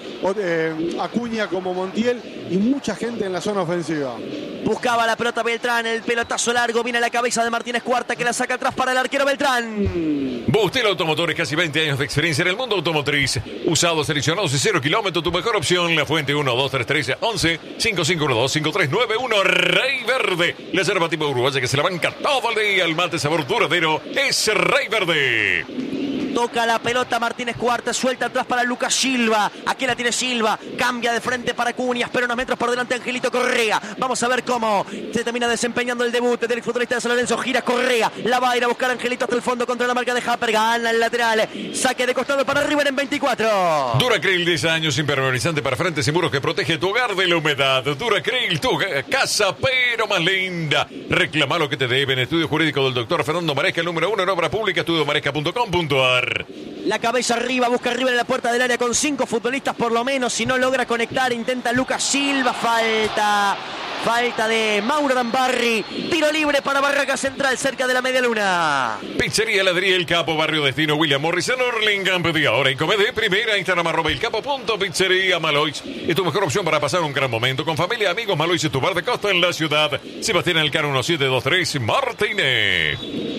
Acuña como Montiel y mucha gente en la zona ofensiva. Buscaba la pelota Beltrán, el pelotazo largo, viene a la cabeza de Martínez Cuarta que la saca atrás para el arquero Beltrán. Bustel Automotores, casi 20 años de experiencia en el mundo automotriz. Usados, seleccionados y 0 kilómetros, tu mejor opción. La Fuente 1-2-3-3-11-5512-5391 Rey Verde. La yerba tipo uruguaya que se la banca todo el día. El mate sabor duradero es Rey Verde. Toca la pelota Martínez Cuarta, suelta atrás para Lucas Silva. Aquí la tiene Silva, cambia de frente para Cuñas, pero unos metros por delante Angelito Correa. Vamos a ver cómo se termina desempeñando el debut del futbolista de San Lorenzo. Gira Correa, la va a ir a buscar Angelito hasta el fondo contra la marca de Happer. Gana el lateral, saque de costado para River en 24. Duracril, 10 años, impermeabilizante para frentes y muros que protege tu hogar de la humedad. Duracril, tu casa pero más linda. Reclama lo que te deben. Estudio jurídico del doctor Fernando Maresca, el número 1 en obra pública, estudiomaresca.com.ar. La cabeza arriba, busca River en la puerta del área con 5 futbolistas por lo menos. Si no logra conectar, intenta Lucas Silva. Falta de Mauro Rambarri. Tiro libre para Barracas Central cerca de la media luna. Pizzería Heladería El Capo, Barrio Destino, William Morris en Hurlingham. Pedí ahora y come de primera. Instagram @elcapo.pizzería Malois. Es tu mejor opción para pasar un gran momento con familia, amigos. Malois es tu bar de costa en la ciudad. Sebastián Elcano 1723 Martínez.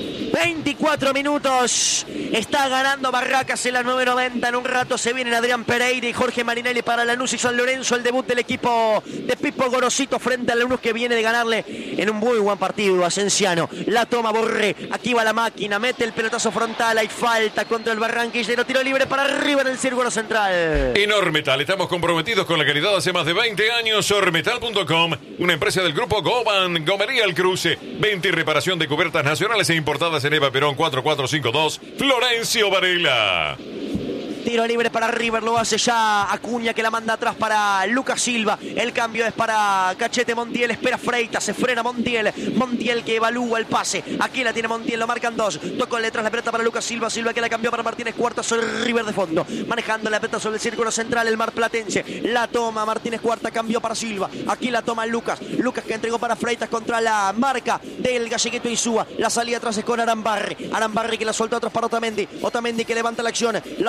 24 minutos. Está ganando Barracas en la 9.90. En un rato se vienen Adrián Pereira y Jorge Marinelli para Lanús y San Lorenzo. El debut del equipo de Pipo Gorosito frente a Lanús, que viene de ganarle en un muy buen partido a Cienciano. La toma Borré. Aquí va la máquina. Mete el pelotazo frontal. Hay falta contra el Barranquillero. Tiro libre para River en el círculo central. En Ormetal estamos comprometidos con la calidad hace más de 20 años. Ormetal.com, una empresa del grupo Goban. Gomería El Cruce. Venta y reparación de cubiertas nacionales e importadas en Eva Perón 4452, Florencio Varela. Tiro libre para River, lo hace ya Acuña, que la manda atrás para Lucas Silva. El cambio es para Cachete Montiel, espera Freitas, se frena Montiel. Montiel que evalúa el pase. Aquí la tiene Montiel, lo marcan 2. Tocó detrás la pelota para Lucas Silva. Silva que la cambió para Martínez Cuarta sobre River de fondo. Manejando la pelota sobre el círculo central, el marplatense. La toma Martínez Cuarta, cambió para Silva. Aquí la toma Lucas. Lucas que entregó para Freitas contra la marca del Galleguito Insúa. La salida atrás es con Arambarri. Arambarri que la suelta atrás para Otamendi. Otamendi que levanta la acción. La toma Otamendi.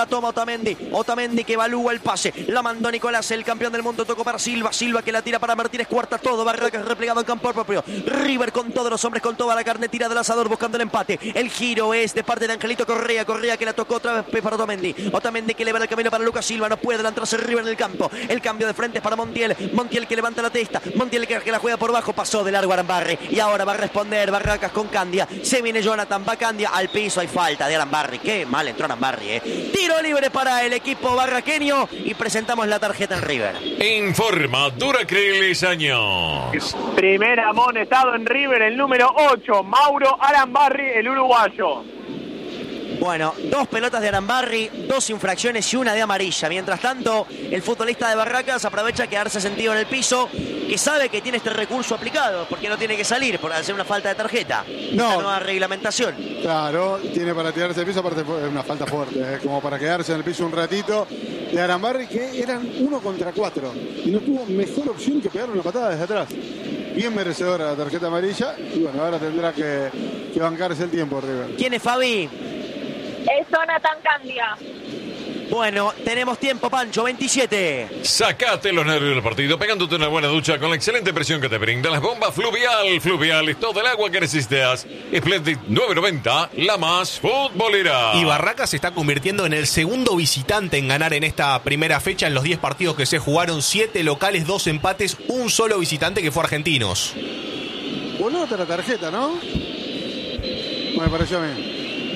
Otamendi que evalúa el pase, la mandó Nicolás, el campeón del mundo, tocó para Silva que la tira para Martínez Cuarta, todo Barracas replegado en campo propio, River con todos los hombres, con toda la carne, tira del asador buscando el empate, el giro es de parte de Angelito Correa que la tocó otra vez para Otamendi que le va el camino para Lucas Silva, no puede adelantarse River en el campo, el cambio de frente es para Montiel que levanta la testa, Montiel que la juega por bajo, pasó de largo Arambarri y ahora va a responder Barracas con Candia, se viene Jonathan, va Candia al piso, hay falta de Arambarri, qué mal entró Arambarri, tiro libre para el equipo barraqueño y presentamos la tarjeta en River. Informa Duracriles Años. Primer amonestado en River, el número 8, Mauro Arambarri, el uruguayo. Bueno, 2 pelotas de Arambarri, 2 infracciones y una de amarilla. Mientras tanto, el futbolista de Barracas aprovecha quedarse sentido en el piso, que sabe que tiene este recurso aplicado, porque no tiene que salir por hacer una falta de tarjeta. No. Esta nueva reglamentación. Claro, tiene para tirarse al piso, aparte es una falta fuerte, como para quedarse en el piso un ratito. De Arambarri, que eran 1 contra 4 y no tuvo mejor opción que pegar una patada desde atrás. Bien merecedora la tarjeta amarilla y bueno, ahora tendrá que bancarse el tiempo River. ¿Quién es Fabi? Es Jonathan Candia. Bueno, tenemos tiempo, Pancho, 27. Sacate los nervios del partido pegándote una buena ducha con la excelente presión que te brindan las bombas Fluvial, es todo el agua que necesitas. Splendid 990, la más futbolera. Y Barracas se está convirtiendo en el segundo visitante en ganar en esta primera fecha. En los 10 partidos que se jugaron, 7 locales, 2 empates, un solo visitante que fue Argentinos. Voló otra tarjeta, ¿no? Me pareció a mí.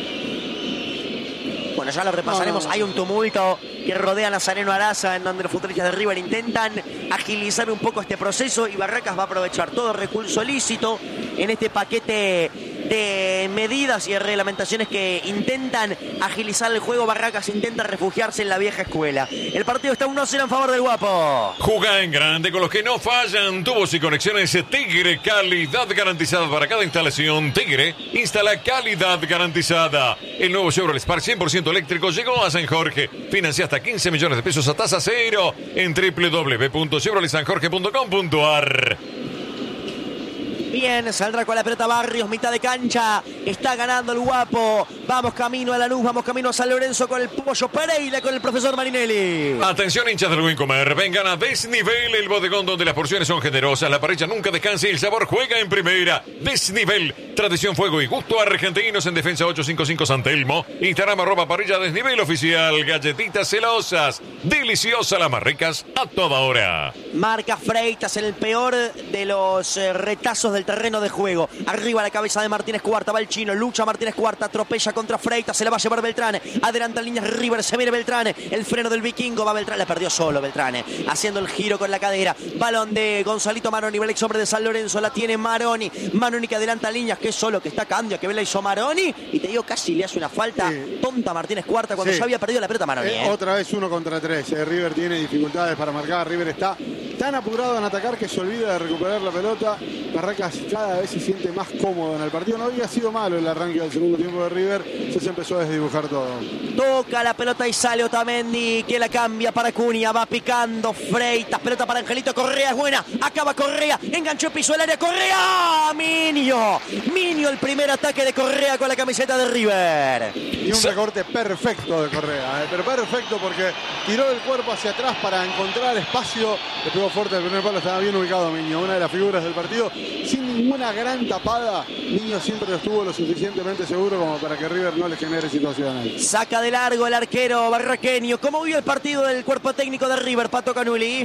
Bueno, ya lo repasaremos. Hay un tumulto que rodea a Nazareno Araza, en donde los futbolistas de River intentan agilizar un poco este proceso y Barracas va a aprovechar todo recurso lícito en este paquete de medidas y de reglamentaciones que intentan agilizar el juego. Barracas intenta refugiarse en la vieja escuela. El partido está 1-0 en favor del Guapo. Juga en grande con los que no fallan. Tubos y conexiones Tigre, calidad garantizada para cada instalación. Tigre instala calidad garantizada. El nuevo Chevrolet Spark 100% eléctrico llegó a San Jorge. Financia hasta 15 millones de pesos a tasa cero en www.chevroletsanjorge.com.ar. Bien, saldrá con la pelota Barrios, mitad de cancha. Está ganando el Guapo. Vamos camino a Lanús, vamos camino a San Lorenzo con el Pollo Pereira, con el profesor Marinelli. Atención, hinchas del buen comer. Vengan a Desnivel, el bodegón donde las porciones son generosas, la parrilla nunca descansa y el sabor juega en primera. Desnivel, tradición, fuego y gusto argentinos en Defensa 855 San Telmo. Instagram @parrilla Desnivel oficial. Galletitas celosas, deliciosas las más ricas a toda hora. Marca Freitas en el peor de los retazos del terreno de juego. Arriba la cabeza de Martínez Cuarta, va el chino, lucha Martínez Cuarta, atropella contra Freitas, se la va a llevar Beltrán, adelanta en líneas River, se viene Beltrán, el freno del vikingo, va Beltrán, la perdió solo Beltrán, haciendo el giro con la cadera, balón de Gonzalito Maroni, el ex hombre de San Lorenzo, la tiene Maroni que adelanta líneas, que es solo, que está Candia, que ve la hizo Maroni, y te digo, casi le hace una falta tonta a Martínez Cuarta cuando ya había perdido la pelota Maroni. Otra vez 1 contra 3, River tiene dificultades para marcar, River está tan apurado en atacar que se olvida de recuperar la pelota. Barracas cada vez se siente más cómodo en el partido. No había sido malo el arranque del segundo tiempo de River, se empezó a desdibujar todo. Toca la pelota y sale Otamendi, que la cambia para Cunha, va picando Freitas, pelota para Angelito Correa, es buena, acaba Correa, enganchó el piso del área, Correa, Minio, el primer ataque de Correa con la camiseta de River. Y un recorte perfecto de Correa, pero perfecto porque tiró el cuerpo hacia atrás para encontrar espacio, le pegó fuerte el primer palo, estaba bien ubicado Minio, una de las figuras del partido, sin ninguna gran tapada. Minio siempre estuvo lo suficientemente seguro como para que River no le genere situaciones. Saca de largo el arquero barraqueño. ¿Cómo vio el partido del cuerpo técnico de River, Pato Canuli?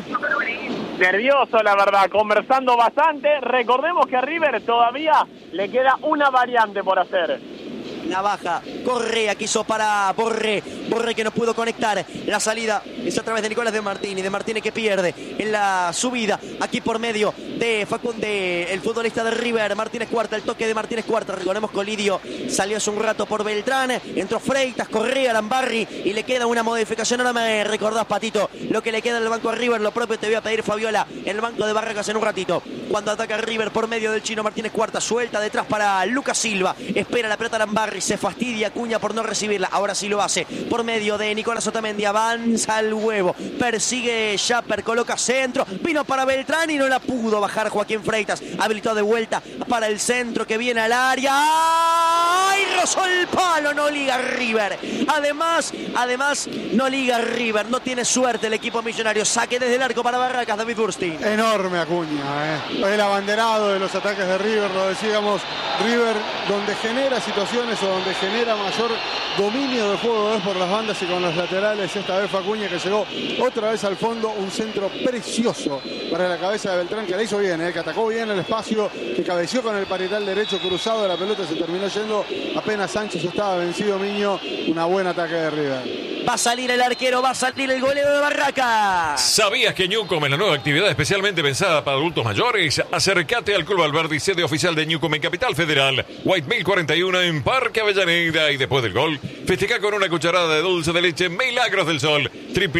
Nervioso, la verdad, conversando bastante. Recordemos que a River todavía le queda una variante por hacer. La baja, Correa quiso para Borré que no pudo conectar, la salida es a través de Nicolás de Martini que pierde en la subida, aquí por medio de Facunde, el futbolista de River, Martínez Cuarta, el toque de Martínez Cuarta, recordemos Colidio salió hace un rato por Beltrán, entró Freitas, Correa, Arambarri y le queda una modificación. Ahora me recordás, Patito, lo que le queda en el banco a River, lo propio te voy a pedir, Fabiola, en el banco de Barracas en un ratito, cuando ataca River por medio del chino Martínez Cuarta, suelta detrás para Lucas Silva, espera la pelota Arambarri, se fastidia Acuña por no recibirla. Ahora sí lo hace por medio de Nicolás Otamendi. Avanza al huevo. Persigue Japper. Coloca centro. Vino para Beltrán y no la pudo bajar Joaquín Freitas. Habilitó de vuelta para el centro que viene al área. ¡Ay! Rozó el palo. No liga River. Además, no liga River. No tiene suerte el equipo millonario. Saque desde el arco para Barracas, David Burstein. Enorme Acuña, el abanderado de los ataques de River, lo decíamos. River, donde genera situaciones o donde genera mayor dominio del juego es por las bandas y con los laterales. Esta vez Acuña, que llegó otra vez al fondo, un centro precioso para la cabeza de Beltrán, que la hizo bien, que atacó bien el espacio, que cabeció con el parietal derecho cruzado, la pelota se terminó yendo, apenas Sánchez estaba vencido. Miño, una buena ataque de River. Va a salir el arquero, va a salir el golero de Barracas. ¿Sabías que Newcom es la nueva actividad especialmente pensada para adultos mayores? Acércate al Club Alberdi, sede oficial de Newcom en Capital Federal, White 1041 en Parque Avellaneda, y después del gol, festeja con una cucharada de dulce de leche Milagros del Sol,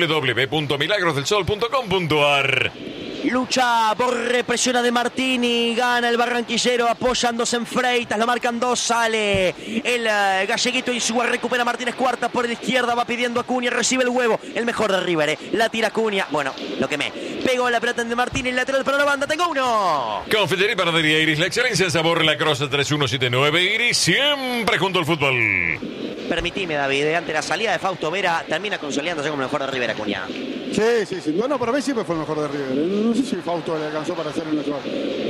www.milagrosdelsol.com.ar. Lucha, Borre, presiona de Martini, gana el barranquillero apoyándose en Freitas, lo marcan dos, sale el galleguito Insúa, recupera Martínez Cuarta por la izquierda, va pidiendo Acuña, recibe el huevo, el mejor de River, la tira Acuña, bueno, lo quemé, pegó la pelota de Martini, el lateral para la banda, tengo uno. Confitería y Panadería Iris, la excelencia en sabor, la Cross 3179, Iris, siempre junto al fútbol. Permitime, David, ante la salida de Fausto Vera, termina consolidándose como el mejor de River Acuña. Sí. Bueno, para mí siempre fue el mejor de River. No sé si Fausto le alcanzó para ser el mejor.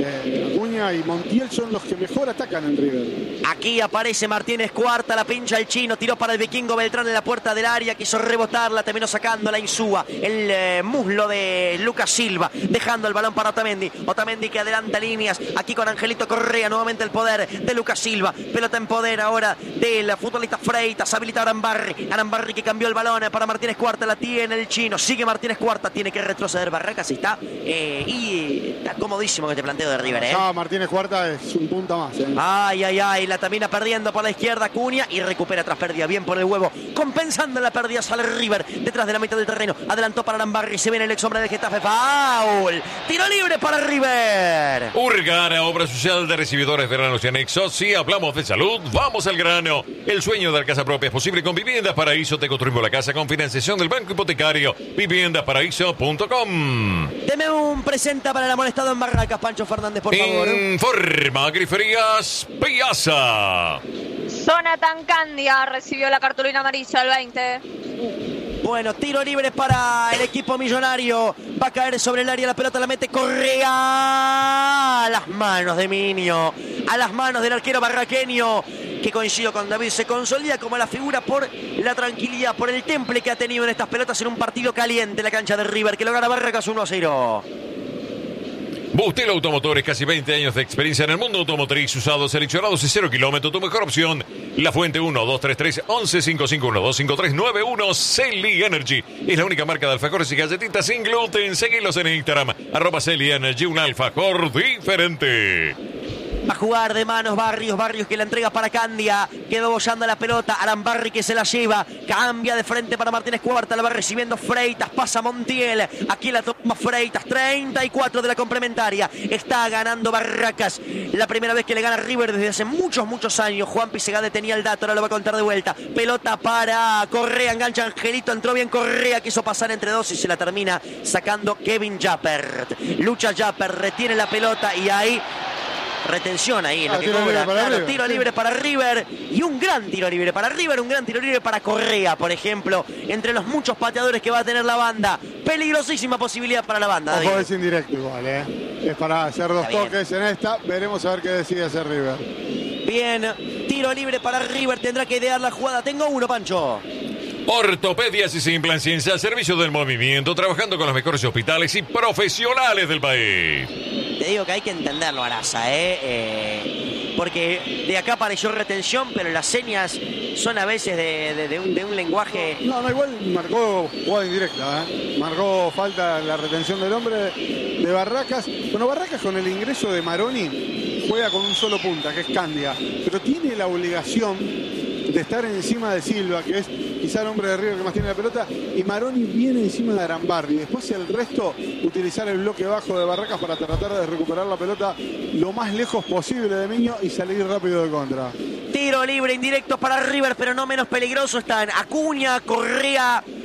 Acuña y Montiel son los que mejor atacan en River. Aquí aparece Martínez Cuarta, la pincha el chino, tiró para el vikingo Beltrán en la puerta del área, quiso rebotarla, terminó sacando la Insúa, el muslo de Lucas Silva, dejando el balón para Otamendi. Otamendi que adelanta líneas, aquí con Angelito Correa, nuevamente el poder de Lucas Silva. Pelota en poder ahora del futbolista Freitas, habilita Arambarri que cambió el balón para Martínez Cuarta, la tiene el chino, sigue Martínez Cuarta, tiene que retroceder Barracas y está comodísimo este planteo de River. No, Martínez Cuarta es un punta más. Ay, la termina perdiendo por la izquierda Acuña y recupera tras pérdida, bien por el huevo, compensando la pérdida, sale River detrás de la mitad del terreno, adelantó para Arambarri, se viene el ex hombre del Getafe, foul, tiro libre para River. Urgara, obra social de recibidores, veranos y anexos. Si hablamos de salud, vamos al grano. El sueño de la casa propia es posible con Viviendas Paraíso. Te construimos la casa con financiación del Banco Hipotecario. Viviendaparaíso.com. Deme un presenta para el amonestado en Barracas, Pancho Fernández, por favor. Informa Griferías Piazza. Zona Tancandia recibió la cartulina amarilla al 20. Bueno, tiro libre para el equipo millonario. Va a caer sobre el área, la pelota la mete Correa. A las manos de Miño, a las manos del arquero barraqueño, que coincido con David, se consolida como la figura por la tranquilidad, por el temple que ha tenido en estas pelotas en un partido caliente en la cancha de River, que lo gana Barracas 1-0. Bustelo Automotores, casi 20 años de experiencia en el mundo automotriz, usados, seleccionados y 0 kilómetros. Tu mejor opción, La Fuente 1-233-1155-1-253-91. Celi Energy es la única marca de alfajores y galletitas sin gluten. Seguilos en Instagram, @Celi Energy, un alfajor diferente. Va a jugar de manos Barrios que la entrega para Candia, quedó bollando la pelota, Arambarri que se la lleva, cambia de frente para Martínez Cuarta, la va recibiendo Freitas, pasa Montiel, aquí la toma Freitas, 34 de la complementaria, está ganando Barracas, la primera vez que le gana River desde hace muchos años. Juan Pisegade tenía el dato, ahora lo va a contar de vuelta, pelota para Correa, engancha Angelito, entró bien Correa, quiso pasar entre dos y se la termina sacando Kevin Japper, lucha Japper, retiene la pelota y ahí retención ahí en lo que cobra. Claro, tiro libre para River y un gran tiro libre para River, un gran tiro libre para Correa, por ejemplo, entre los muchos pateadores que va a tener la banda. Peligrosísima posibilidad para la banda. Ojo, es indirecto igual, es para hacer dos toques en esta. Veremos a ver qué decide hacer River. Bien, tiro libre para River, tendrá que idear la jugada. Tengo uno, Pancho. Ortopedias y Simplan Ciencia al servicio del movimiento, trabajando con los mejores hospitales y profesionales del país. Te digo que hay que entenderlo, Araza, porque de acá pareció retención, pero las señas son a veces de un lenguaje. No, igual marcó jugada indirecta, marcó falta la retención del hombre de Barracas. Bueno, Barracas con el ingreso de Maroni juega con un solo punta, que es Candia, pero tiene la obligación de estar encima de Silva, que es quizá el hombre de River que más tiene la pelota, y Maroni viene encima de Arambarri. Después el resto, utilizar el bloque bajo de Barracas para tratar de recuperar la pelota lo más lejos posible de Miño y salir rápido de contra. Tiro libre indirecto para River, pero no menos peligroso. Están Acuña, Correa